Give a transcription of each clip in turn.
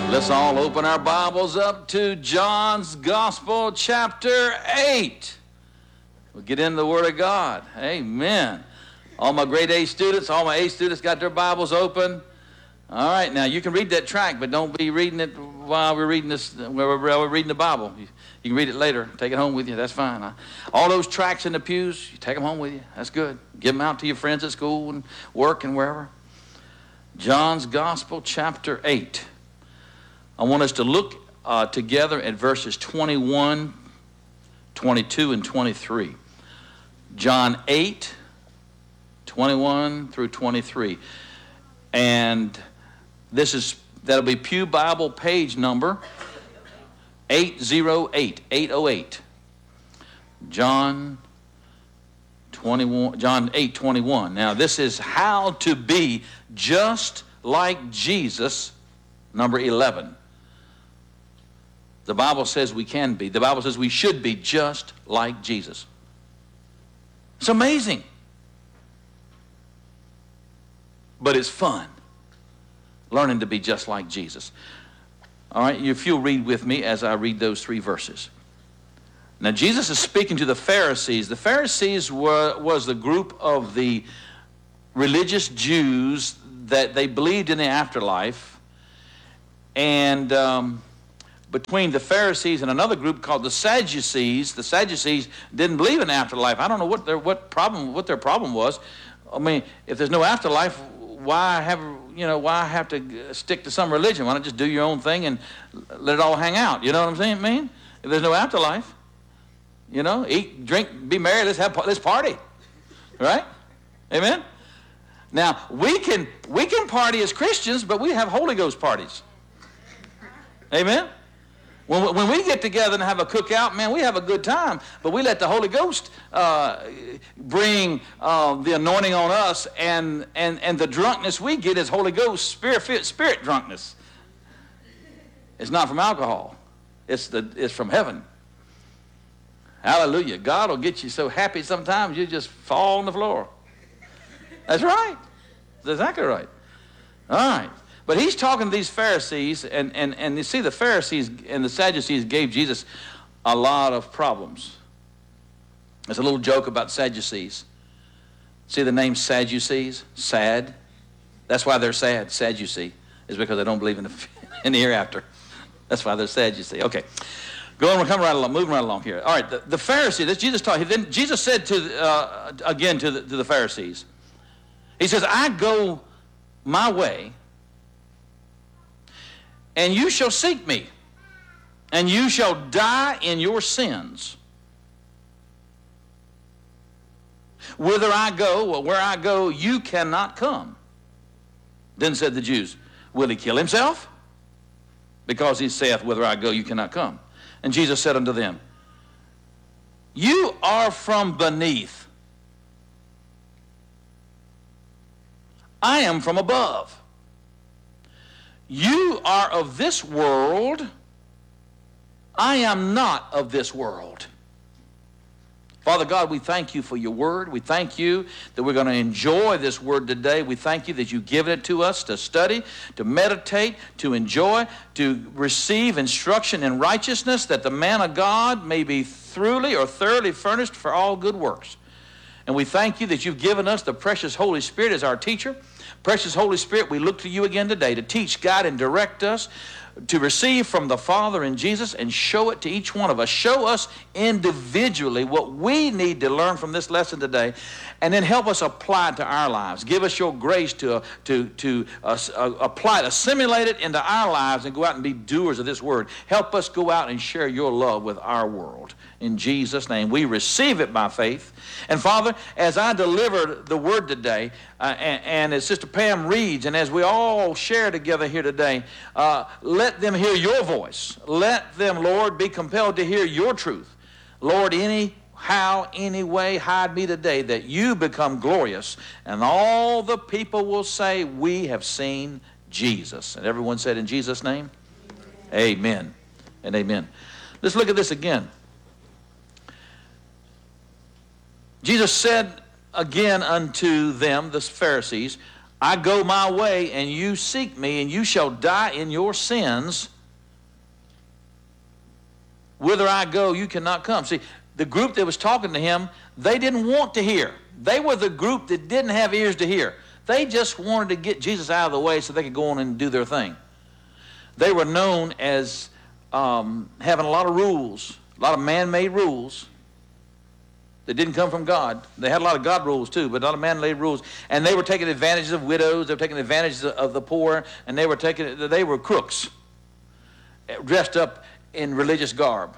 Let's all open our Bibles up to John's Gospel, chapter 8. We'll get into the Word of God. Amen. All my grade A students, all my A students got their Bibles open. All right, now you can read that track, but don't be reading it while we're reading this. While we're reading the Bible. You can read it later. Take it home with you. That's fine. All those tracks in the pews, you take them home with you. That's good. Give them out to your friends at school and work and wherever. John's Gospel, chapter 8. I want us to look together at verses 21, 22, and 23. John 8, 21 through 23. And that'll be Pew Bible page number 808. John 8:21. Now this is how to be just like Jesus, number 11. The Bible says we can be. The Bible says we should be just like Jesus. It's amazing. But it's fun, learning to be just like Jesus. All right, if you'll read with me as I read those three verses. Now, Jesus is speaking to the Pharisees. The Pharisees was the group of the religious Jews that they believed in the afterlife. And between the Pharisees and another group called the Sadducees didn't believe in afterlife. I don't know what their problem was. I mean, if there's no afterlife, why have to stick to some religion? Why not just do your own thing and let it all hang out? You know what I'm saying? If there's no afterlife, eat, drink, be merry, let's party, right? Amen. Now we can party as Christians, but we have Holy Ghost parties. Amen. When we get together and have a cookout, man, we have a good time. But we let the Holy Ghost bring the anointing on us, and the drunkenness we get is Holy Ghost spirit drunkenness. It's not from alcohol. It's from heaven. Hallelujah. God will get you so happy sometimes you just fall on the floor. That's right. That's exactly right. All right. But he's talking to these Pharisees, and you see the Pharisees and the Sadducees gave Jesus a lot of problems. There's a little joke about Sadducees. See the name Sadducees? Sad. That's why they're sad. Sadducee is because they don't believe in the hereafter. That's why they're sad, you see. Okay. Go on, we're coming right along, moving right along here. All right, the Pharisees, that's Jesus taught. Then Jesus said to the Pharisees, he says, I go my way, and you shall seek me, and you shall die in your sins. Whither I go, or where I go, you cannot come. Then said the Jews, will he kill himself? Because he saith, whither I go, you cannot come. And Jesus said unto them, you are from beneath. I am from above. You are of this world. I am not of this world. Father God, we thank you for your word. We thank you that we're going to enjoy this word today. We thank you that you've given it to us to study, to meditate, to enjoy, to receive instruction in righteousness, that the man of God may be truly or thoroughly furnished for all good works. And we thank you that you've given us the precious Holy Spirit as our teacher. Precious Holy Spirit, we look to you again today to teach, guide, and direct us, to receive from the Father in Jesus and show it to each one of us. Show us individually what we need to learn from this lesson today, and then help us apply it to our lives. Give us your grace to apply it, assimilate it into our lives, and go out and be doers of this word. Help us go out and share your love with our world. In Jesus' name, we receive it by faith. And Father, as I deliver the word today, and as Sister Pam reads, and as we all share together here today, let them hear your voice. Let them, Lord, be compelled to hear your truth. Lord, anyhow, any way, hide me today that you become glorious, and all the people will say, we have seen Jesus. And everyone said, in Jesus' name, amen and amen. Let's look at this again. Jesus said again unto them, the Pharisees, I go my way, and you seek me, and you shall die in your sins. Whither I go, you cannot come. See, the group that was talking to him, they didn't want to hear. They were the group that didn't have ears to hear. They just wanted to get Jesus out of the way so they could go on and do their thing. They were known as having a lot of rules, a lot of man-made rules that didn't come from God. They had a lot of God rules too, but a lot of man-made rules. And they were taking advantage of widows. They were taking advantage of the poor, and they were crooks, dressed up in religious garb.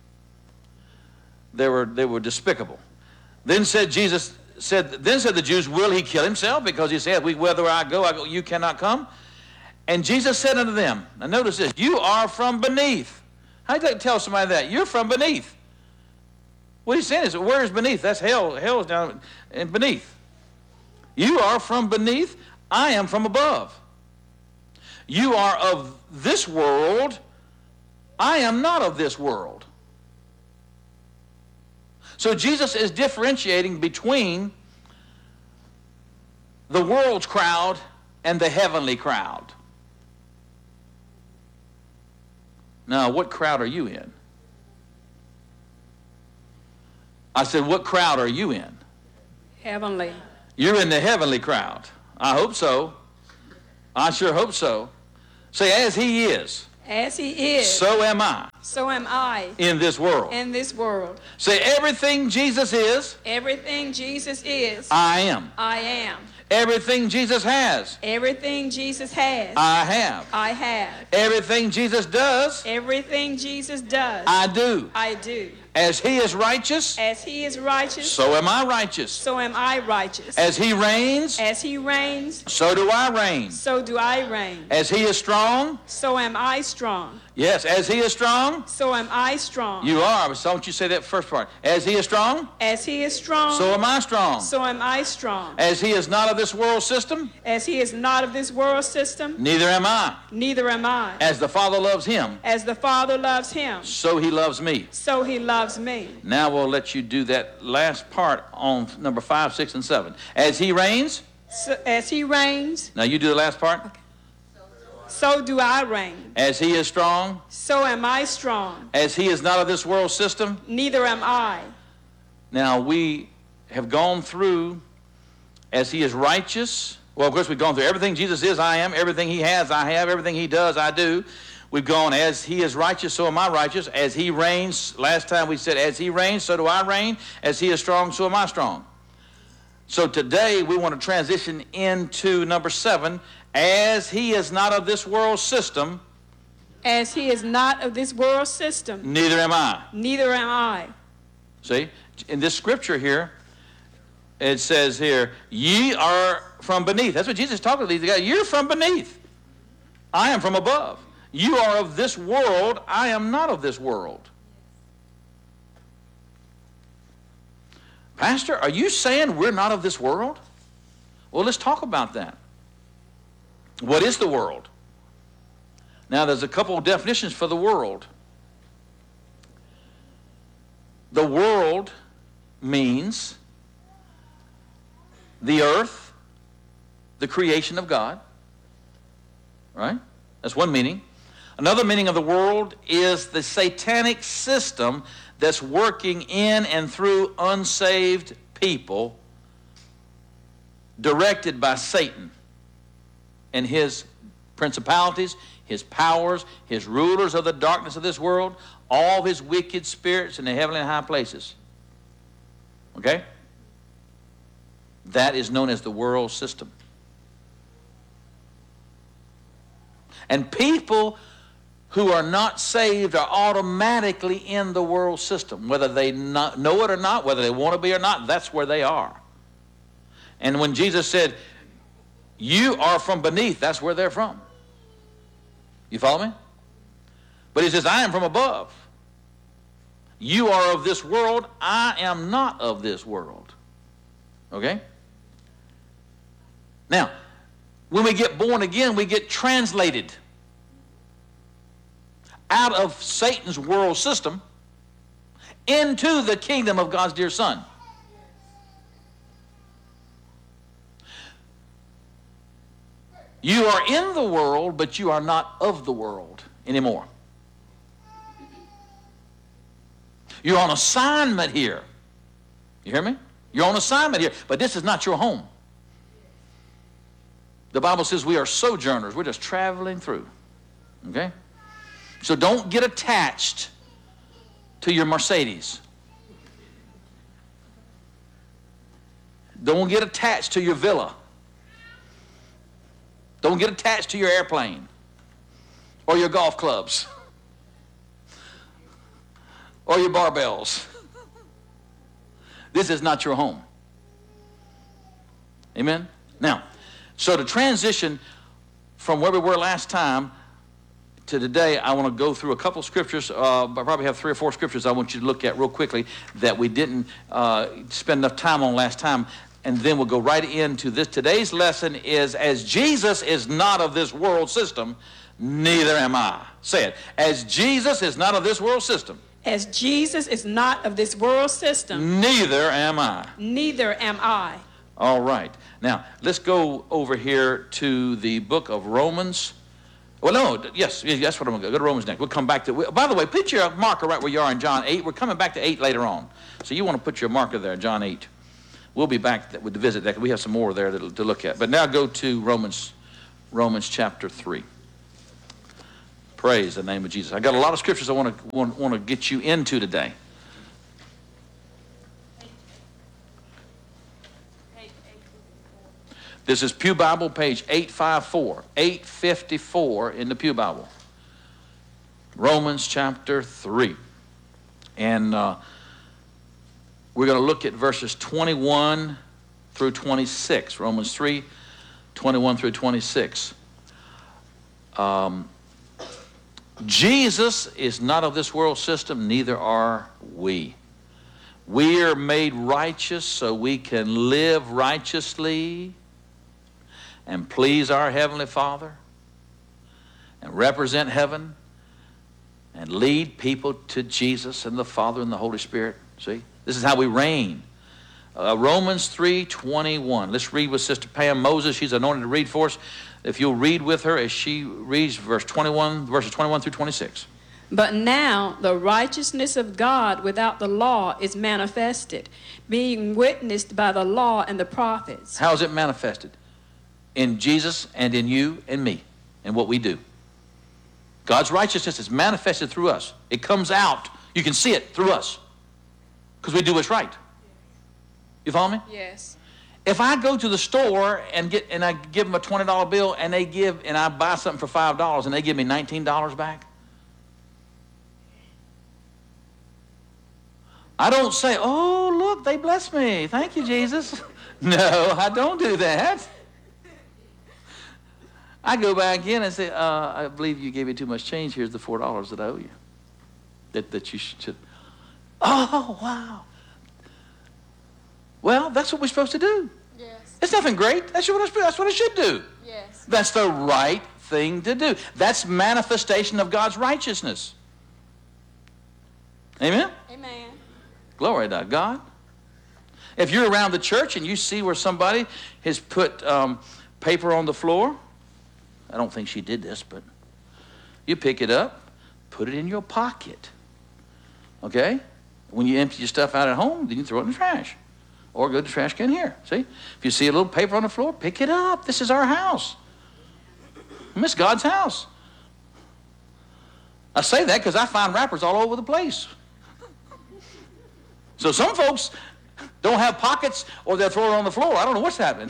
They were despicable. Then said the Jews, will he kill himself? Because he said, whither I go, you cannot come. And Jesus said unto them, now notice this, you are from beneath. How do you tell somebody that? You're from beneath. What he's saying is, where is beneath? That's hell. Hell is down and beneath. You are from beneath. I am from above. You are of this world. I am not of this world. So Jesus is differentiating between the world's crowd and the heavenly crowd. Now, what crowd are you in? I said, what crowd are you in? Heavenly. You're in the heavenly crowd. I hope so. I sure hope so. Say, as he is. As he is. So am I. So am I. In this world. In this world. Say, everything Jesus is. Everything Jesus is. I am. I am. Everything Jesus has. Everything Jesus has. I have. I have. Everything Jesus does. Everything Jesus does. I do. I do. As he is righteous. As he is righteous. So am I righteous. So am I righteous. As he reigns. As he reigns. So do I reign. So do I reign. As he is strong. So am I strong. Yes, as he is strong. So am I strong. You are, but don't you say that first part. As he is strong. As he is strong. So am I strong. So am I strong. As he is not of this world system. As he is not of this world system. Neither am I. Neither am I. As the Father loves him. As the Father loves him. So he loves me. So he loves me. Now we'll let you do that last part on number 5, 6, and 7. As he reigns. So, as he reigns. Now you do the last part. Okay. So do I reign. As he is strong. So am I strong. As he is not of this world system. Neither am I. Now we have gone through, as he is righteous. Well, of course we've gone through everything Jesus is, I am. Everything he has, I have. Everything he does, I do. We've gone, as he is righteous, so am I righteous. As he reigns, last time we said, as he reigns, so do I reign. As he is strong, so am I strong. So today we want to transition into number 7. As he is not of this world system. As he is not of this world system. Neither am I. Neither am I. See, in this scripture here, it says here, ye are from beneath. That's what Jesus is talking to these guys. You're from beneath. I am from above. You are of this world. I am not of this world. Pastor, are you saying we're not of this world? Well, let's talk about that. What is the world? Now, there's a couple of definitions for the world. The world means the earth, the creation of God. Right? That's one meaning. Another meaning of the world is the satanic system that's working in and through unsaved people, directed by Satan and his principalities, his powers, his rulers of the darkness of this world, all of his wicked spirits in the heavenly and high places. Okay? That is known as the world system. And people who are not saved are automatically in the world system. Whether they know it or not, whether they want to be or not, that's where they are. And when Jesus said, you are from beneath, that's where they're from. You follow me? But he says, I am from above. You are of this world. I am not of this world. Okay? Now, when we get born again, we get translated out of Satan's world system into the kingdom of God's dear Son. You are in the world, but you are not of the world anymore. You're on assignment here. You hear me? You're on assignment here, but this is not your home. The Bible says we are sojourners. We're just traveling through. Okay? So don't get attached to your Mercedes. Don't get attached to your villa. Don't get attached to your airplane or your golf clubs or your barbells. This is not your home. Amen? Now, so to transition from where we were last time to today, I want to go through a couple scriptures. I probably have 3 or 4 scriptures I want you to look at real quickly that we didn't spend enough time on last time. And then we'll go right into this. Today's lesson is, as Jesus is not of this world system, neither am I. Say it. As Jesus is not of this world system. As Jesus is not of this world system, Neither am I. neither am I. All right. Now, let's go over here to the book of Romans. Well, no, yes, that's what I'm going to go to Romans next. We'll come back to, by the way, put your marker right where you are in John 8. We're coming back to 8 later on. So you want to put your marker there, John 8. We'll be back with the visit that we have some more there to look at. But now go to Romans chapter 3. Praise the name of Jesus. I got a lot of scriptures I want to get you into today. This is Pew Bible, page 854. 854 in the Pew Bible. Romans chapter 3. And we're going to look at verses 21 through 26. Romans 3, 21 through 26. Jesus is not of this world system, neither are we. We are made righteous so we can live righteously and please our Heavenly Father and represent heaven and lead people to Jesus and the Father and the Holy Spirit. See? This is how we reign. Romans 3:21. Let's read with Sister Pam Moses. She's anointed to read for us. If you'll read with her as she reads verses 21 through 26. But now the righteousness of God without the law is manifested, being witnessed by the law and the prophets. How is it manifested? In Jesus and in you and me and what we do. God's righteousness is manifested through us. It comes out. You can see it through us because we do what's right. You follow me? Yes. If I go to the store and I give them a $20 bill and I buy something for $5 and they give me $19 back, I don't say, "Oh, look, they blessed me. Thank you, Jesus." No, I don't do that. I go back in and say, "I believe you gave me too much change. Here's the $4 that I owe you. That you should." Oh, wow. Well, that's what we're supposed to do. Yes. It's nothing great. That's what I should do. Yes. That's the right thing to do. That's manifestation of God's righteousness. Amen? Amen. Glory to God. If you're around the church and you see where somebody has put paper on the floor, I don't think she did this, but you pick it up, put it in your pocket. Okay? When you empty your stuff out at home, then you throw it in the trash. Or go to the trash can here. See? If you see a little paper on the floor, pick it up. This is our house. It's God's house. I say that because I find wrappers all over the place. So some folks don't have pockets or they'll throw it on the floor. I don't know what's happening.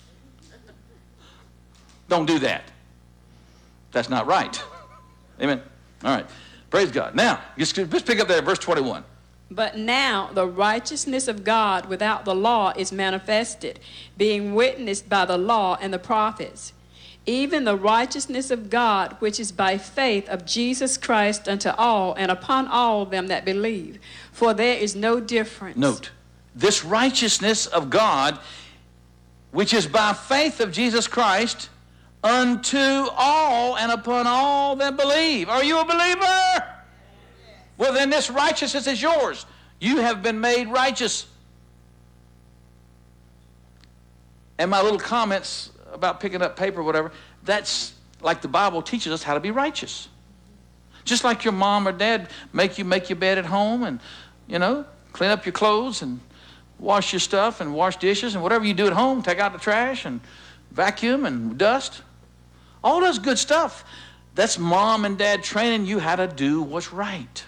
Don't do that. That's not right. Amen. All right. Praise God. Now, just pick up there at verse 21. But now the righteousness of God without the law is manifested, being witnessed by the law and the prophets, even the righteousness of God which is by faith of Jesus Christ unto all and upon all them that believe. For there is no difference. Note, this righteousness of God which is by faith of Jesus Christ unto all and upon all that believe. Are you a believer? Well, then this righteousness is yours. You have been made righteous. And my little comments about picking up paper or whatever, that's like the Bible teaches us how to be righteous. Just like your mom or dad make your bed at home and, clean up your clothes and wash your stuff and wash dishes and whatever you do at home, take out the trash and vacuum and dust. All those good stuff. That's mom and dad training you how to do what's right.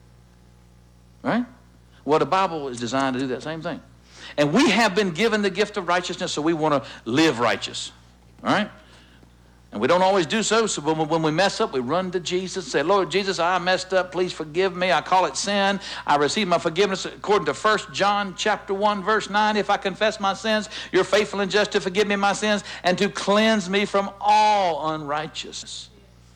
Right? Well, the Bible is designed to do that same thing. And we have been given the gift of righteousness, so we want to live righteous. All right? And we don't always do so, so when we mess up, we run to Jesus and say, Lord Jesus, I messed up. Please forgive me. I call it sin. I receive my forgiveness according to 1 John chapter 1, verse 9. If I confess my sins, you're faithful and just to forgive me my sins and to cleanse me from all unrighteousness.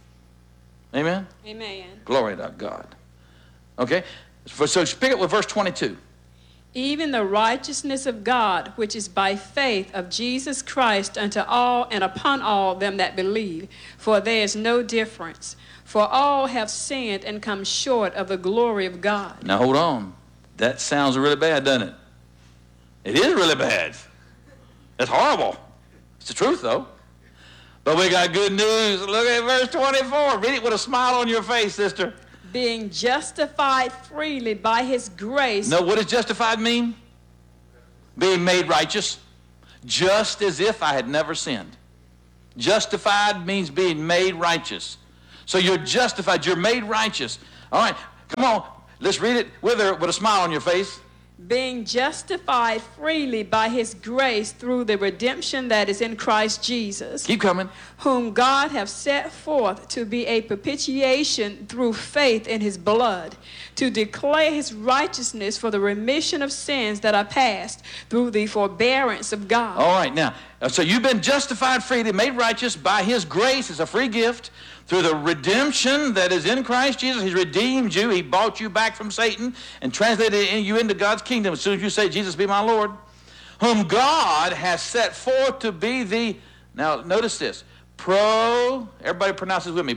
Amen? Amen. Glory to God. Okay? So pick up with verse 22. Even the righteousness of God, which is by faith of Jesus Christ unto all and upon all them that believe. For there is no difference. For all have sinned and come short of the glory of God. Now hold on. That sounds really bad, doesn't it? It is really bad. It's horrible. It's the truth, though. But we got good news. Look at verse 24. Read it with a smile on your face, sister. Being justified freely by his grace. No, what does justified mean? Being made righteous. Just as if I had never sinned. Justified means being made righteous. So you're justified. You're made righteous. All right, come on. Let's read it with a smile on your face. Being justified freely by his grace through the redemption that is in Christ Jesus. Keep coming. Whom God hath set forth to be a propitiation through faith in his blood, to declare his righteousness for the remission of sins that are past through the forbearance of God. All right, now, so you've been justified freely, made righteous by his grace. It's a free gift. Through the redemption that is in Christ Jesus. He's redeemed you. He bought you back from Satan and translated you into God's kingdom as soon as you say, Jesus be my Lord. Whom God has set forth to be the, now notice this, everybody pronounces with me,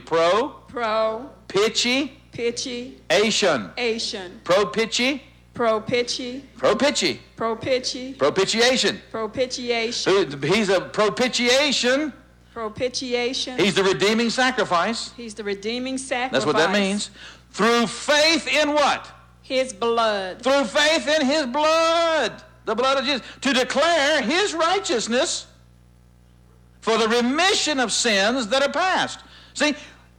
Pitchy. Propitiation. He's a propitiation. He's the redeeming sacrifice. He's the redeeming sacrifice. That's what that means. Through faith in what? His blood. Through faith in his blood. The blood of Jesus. To declare his righteousness for the remission of sins that are past. See,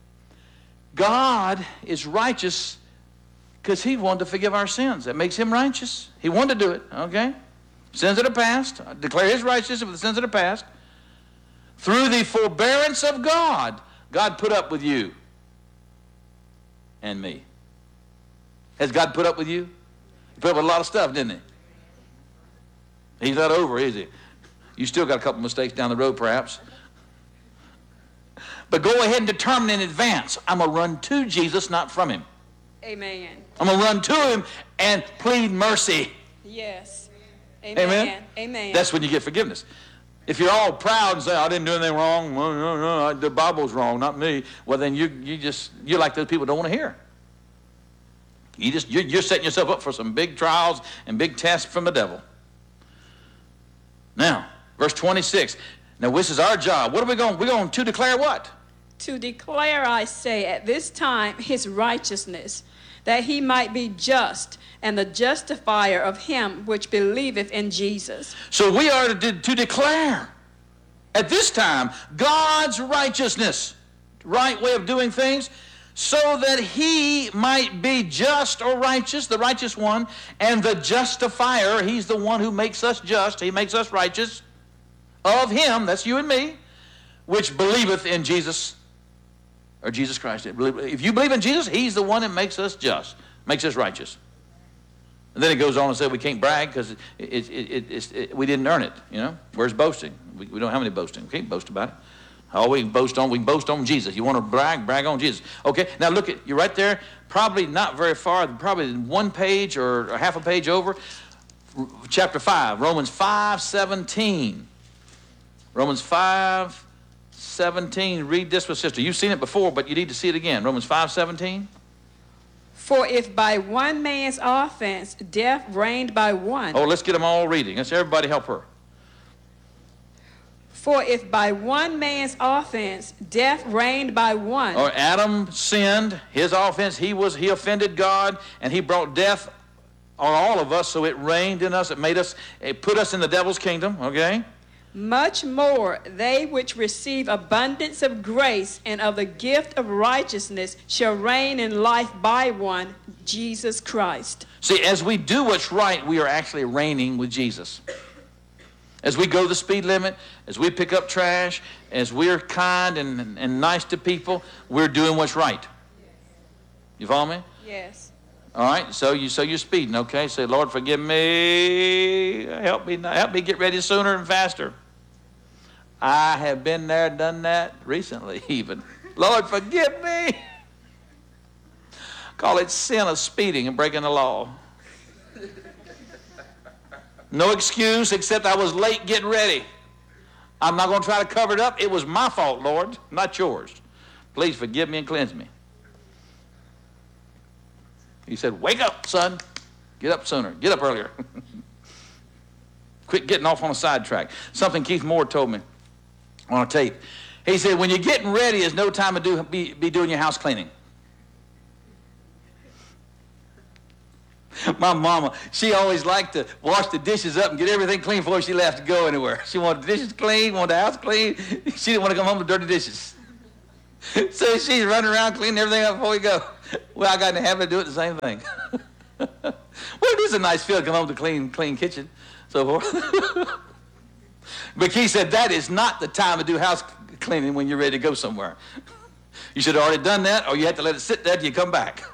God is righteous because he wanted to forgive our sins. That makes him righteous. He wanted to do it, okay? Sins that are past. Declare his righteousness for the sins that are past. Through the forbearance of God, God put up with you and me. Has God put up with you? He put up with a lot of stuff, didn't he? He's not over, is he? You still got a couple mistakes down the road, perhaps. But go ahead and determine in advance, I'm going to run to Jesus, not from him. Amen. I'm going to run to him and plead mercy. Yes. Amen? Amen. That's when you get forgiveness. If you're all proud and say, I didn't do anything wrong, well, no, the Bible's wrong, not me, well, then you're like those people who don't want to hear. You're setting yourself up for some big trials and big tests from the devil. Now, verse 26. Now, this is our job. What are we going? We're going to declare what? To declare, I say, at this time his righteousness, that he might be just and the justifier of him which believeth in Jesus. So we are to declare at this time God's righteousness, right way of doing things, so that he might be just or righteous, the righteous one, and the justifier, he's the one who makes us just, he makes us righteous, of him, that's you and me, which believeth in Jesus, or Jesus Christ. If you believe in Jesus, he's the one that makes us just, makes us righteous. And then it goes on and says we can't brag because we didn't earn it, you know. Where's boasting? We don't have any boasting. We can't boast about it. All we can boast on Jesus. You want to brag on Jesus. Okay, now look at, you're right there, probably not very far, probably 1 page or half a page over, chapter 5, Romans 5:17. Romans 5:17. Read this with sister. You've seen it before, but you need to see it again. Romans 5:17. For if by one man's offense death reigned by one. Oh, let's get them all reading. Let's everybody help her. For if by one man's offense death reigned by one, or Adam sinned, his offense, he offended God, and he brought death on all of us, so it reigned in us, it put us in the devil's kingdom, okay? much more they which receive abundance of grace and of the gift of righteousness shall reign in life by one, Jesus Christ. See, as we do what's right, we are actually reigning with Jesus. As we go the speed limit, as we pick up trash, as we're kind and nice to people, we're doing what's right. You follow me? Yes. All right, so you're speeding, okay? Say, Lord, forgive me. Help me get ready sooner and faster. I have been there, done that recently even. Lord, forgive me. Call it sin of speeding and breaking the law. No excuse except I was late getting ready. I'm not going to try to cover it up. It was my fault, Lord, not yours. Please forgive me and cleanse me. He said, wake up, son. Get up sooner. Get up earlier. Quit getting off on a sidetrack. Something Keith Moore told me on a tape. He said, when you're getting ready, there's no time to be doing your house cleaning. My mama, she always liked to wash the dishes up and get everything clean before she left to go anywhere. She wanted the dishes clean, wanted the house clean. She didn't want to come home with dirty dishes. So she's running around cleaning everything up before we go. Well, I got in the habit of doing the same thing. Well, it is a nice feel to come home to clean kitchen, so forth. But he said that is not the time to do house cleaning when you're ready to go somewhere. You should have already done that, or you have to let it sit there till you come back.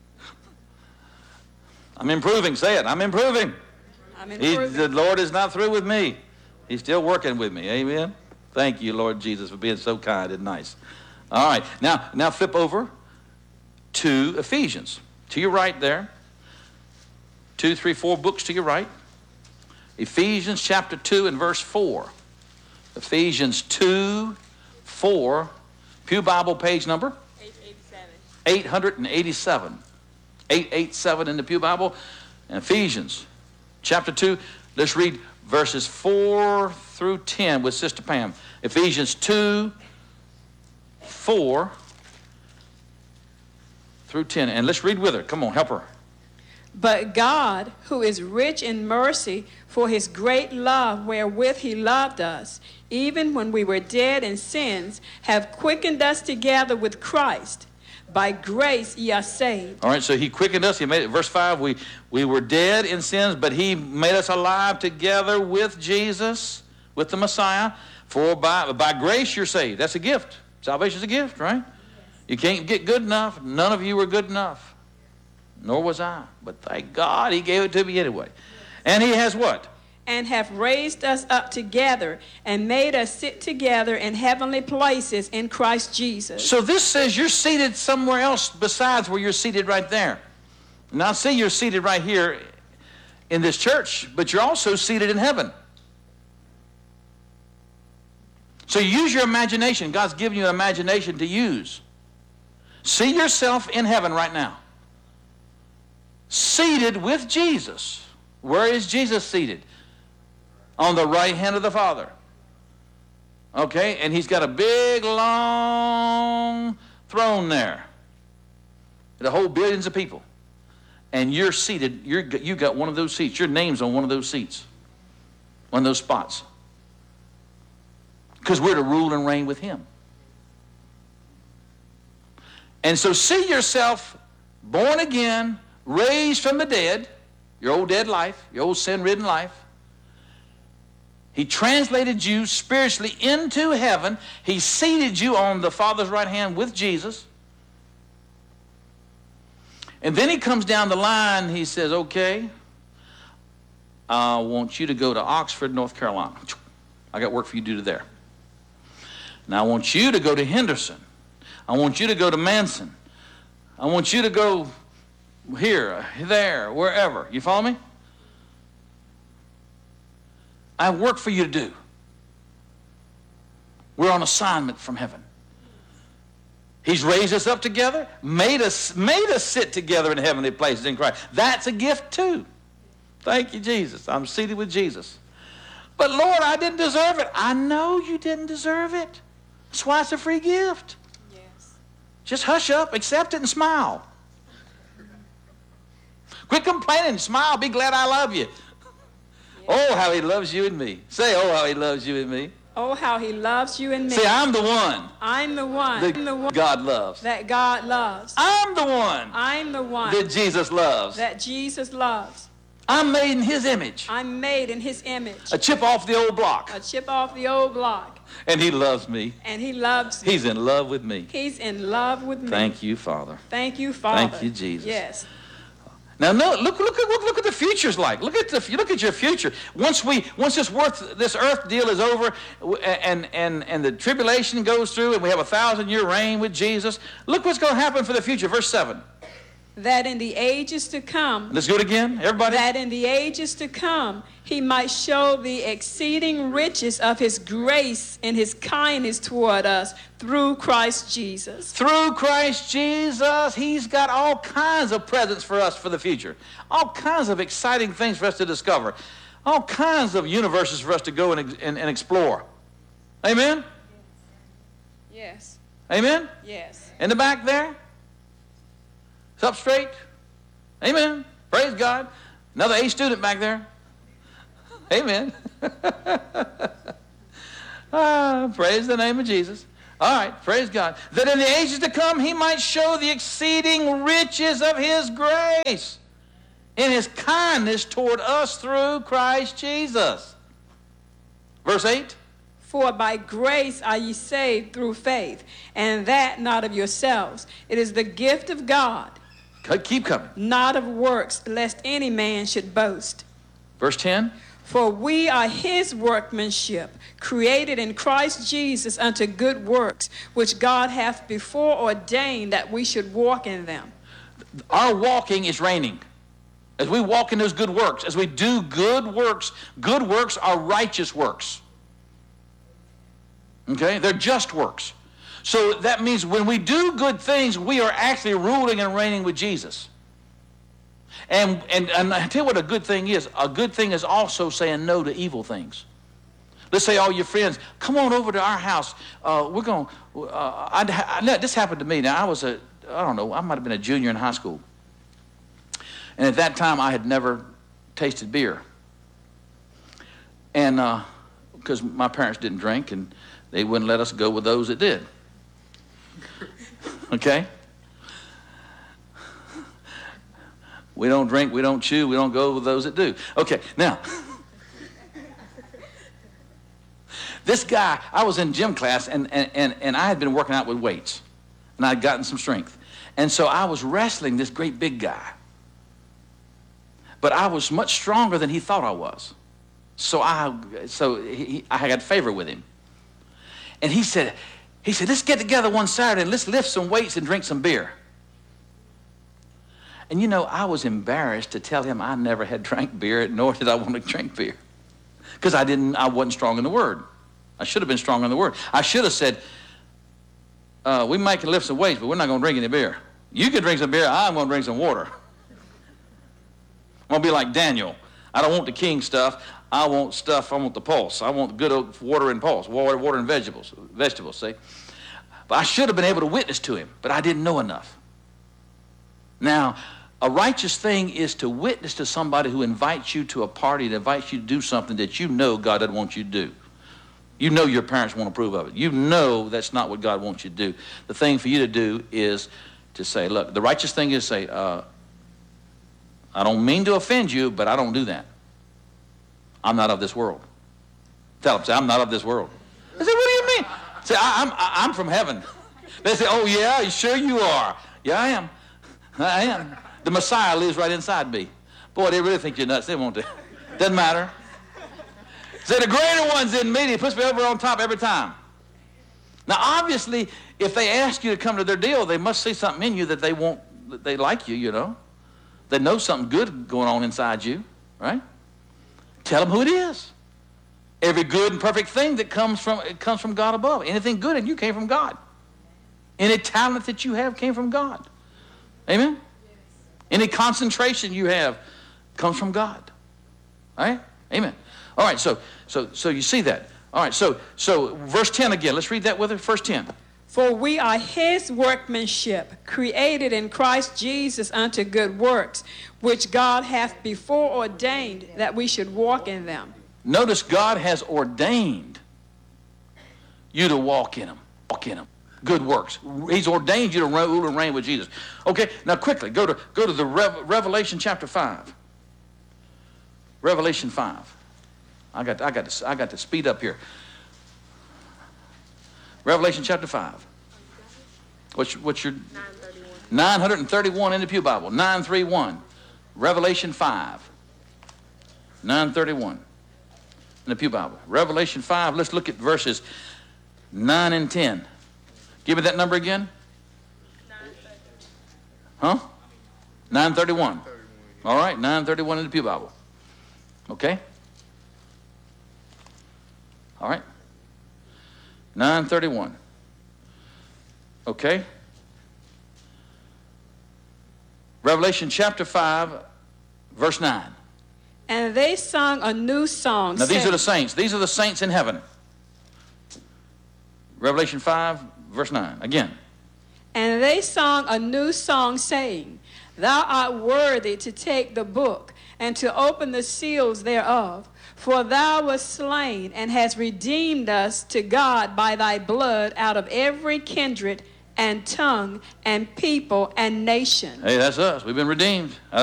I'm improving. Say it. I'm improving. I'm improving. The Lord is not through with me. He's still working with me. Amen. Thank you, Lord Jesus, for being so kind and nice. All right. Now flip over to Ephesians. To your right there. 2, 3, 4 books to your right. Ephesians chapter 2 and verse 4. Ephesians 2, 4. Pew Bible page number? 887. 887 in the Pew Bible. And Ephesians chapter 2. Let's read verses 4 through 10 with Sister Pam. Ephesians 2, 4 through 10. And let's read with her. Come on, help her. But God, who is rich in mercy, for his great love wherewith he loved us, even when we were dead in sins, have quickened us together with Christ. By grace ye are saved. All right, so he quickened us. He made it. Verse 5, we were dead in sins, but he made us alive together with Jesus, with the Messiah. For by grace you're saved. That's a gift. Salvation's a gift, right? You can't get good enough. None of you were good enough. Nor was I. But thank God he gave it to me anyway. And he has what? And have raised us up together and made us sit together in heavenly places in Christ Jesus. So this says you're seated somewhere else besides where you're seated right there. Now see, you're seated right here in this church, but you're also seated in heaven. So use your imagination. God's given you an imagination to use. See yourself in heaven right now. Seated with Jesus. Where is Jesus seated? On the right hand of the Father. Okay, and he's got a big, long throne there. It'll hold billions of people. And you're seated, you got one of those seats. Your name's on one of those seats. One of those spots. Because we're to rule and reign with him. And so see yourself born again, raised from the dead, your old dead life, your old sin-ridden life. He translated you spiritually into heaven. He seated you on the Father's right hand with Jesus. And then he comes down the line. He says, okay, I want you to go to Oxford, North Carolina. I got work for you to do there. Now I want you to go to Henderson. I want you to go to Manson. I want you to go here, there, wherever. You follow me? I have work for you to do. We're on assignment from heaven. He's raised us up together, made us sit together in heavenly places in Christ. That's a gift too. Thank you, Jesus. I'm seated with Jesus. But Lord, I didn't deserve it. I know you didn't deserve it. That's why it's a free gift. Yes. Just hush up, accept it, and smile. Quit complaining, smile, be glad I love you. Oh, how he loves you and me. Say, oh, how he loves you and me. Oh, how he loves you and me. Say, I'm the one I'm the one. that I'm the one God loves. that God loves. I'm the one I'm the one that Jesus loves. that Jesus loves. I'm made in his image. I'm made in his image. A chip off the old block. A chip off the old block. And he loves me. And he loves me. He's in love with me. He's in love with me. Thank you, Father. Thank you, Father. Thank you, Jesus. Yes. Now, no, look at the future's like. Look at your future. Once this earth deal is over, and the tribulation goes through, and we have 1,000-year reign with Jesus. Look what's going to happen for the future. Verse 7. That in the ages to come. Let's do it again, everybody. That in the ages to come, he might show the exceeding riches of his grace and his kindness toward us through Christ Jesus. Through Christ Jesus, he's got all kinds of presents for us for the future. All kinds of exciting things for us to discover. All kinds of universes for us to go and explore. Amen? Yes. Amen? Yes. In the back there? It's up straight? Amen. Praise God. Another A student back there. Amen. Praise the name of Jesus. All right, praise God. That in the ages to come he might show the exceeding riches of his grace in his kindness toward us through Christ Jesus. Verse 8. For by grace are ye saved through faith, and that not of yourselves. It is the gift of God. Keep coming. Not of works, lest any man should boast. Verse 10. For we are his workmanship, created in Christ Jesus unto good works, which God hath before ordained that we should walk in them. Our walking is reigning. As we walk in those good works, as we do good works are righteous works. Okay? They're just works. So that means when we do good things, we are actually ruling and reigning with Jesus. And I tell you what a good thing is. A good thing is also saying no to evil things. Let's say all your friends, come on over to our house. We're going this happened to me. Now, I might have been a junior in high school. And at that time, I had never tasted beer. And because my parents didn't drink, and they wouldn't let us go with those that did. Okay? We don't drink, we don't chew, we don't go with those that do. Okay, now, this guy, I was in gym class, and I had been working out with weights, and I had gotten some strength. And so I was wrestling this great big guy. But I was much stronger than he thought I was. So I had favor with him. And he said, let's get together one Saturday and let's lift some weights and drink some beer. And you know, I was embarrassed to tell him I never had drank beer, nor did I want to drink beer. Because I wasn't strong in the Word. I should have been strong in the Word. I should have said, we might can lift some weights, but we're not going to drink any beer. You can drink some beer, I'm going to drink some water. I'm going to be like Daniel. I don't want the king stuff. I want the pulse. I want good old water and pulse, water and vegetables, see? But I should have been able to witness to him, but I didn't know enough. Now, a righteous thing is to witness to somebody who invites you to a party, that invites you to do something that you know God doesn't want you to do. You know your parents won't approve of it. You know that's not what God wants you to do. The thing for you to do is to say, look, the righteous thing is to say, I don't mean to offend you, but I don't do that. I'm not of this world. Tell them, say, I'm not of this world. They say, what do you mean? Say, I'm from heaven. They say, oh yeah, you sure you are. Yeah, I am. I am. The Messiah lives right inside me. Boy, they really think you're nuts. They won't do. Doesn't matter. Say, the greater one's in me. He puts me over on top every time. Now, obviously, if they ask you to come to their deal, they must see something in you that they like you, you know. They know something good going on inside you, right? Tell them who it is. Every good and perfect thing that comes from God above. Anything good in you came from God. Any talent that you have came from God. Amen? Yes. Any concentration you have comes from God. All right? Amen. All right, so you see that. All right, so verse 10 again. Let's read that with us. Verse 10. For we are his workmanship, created in Christ Jesus unto good works, which God hath before ordained that we should walk in them. Notice God has ordained you to walk in them. Walk in them. Good works. He's ordained you to rule and reign with Jesus. Okay, now quickly, go to the Revelation chapter 5. Revelation 5. I got to speed up here. Revelation chapter 5. What's your 931 in the Pew Bible. 931. Revelation 5. 931 in the Pew Bible. Revelation 5. Let's look at verses 9 and 10. Give me that number again. 931. All right, 931 in the Pew Bible. Okay. All right. 931. Okay. Revelation chapter 5, verse 9. And they sung a new song. Now these are the saints. These are the saints in heaven. Revelation 5, verse 9. Again. And they sung a new song, saying, Thou art worthy to take the book and to open the seals thereof. For thou wast slain and hast redeemed us to God by thy blood out of every kindred and tongue and people and nation. Hey, that's us. We've been redeemed.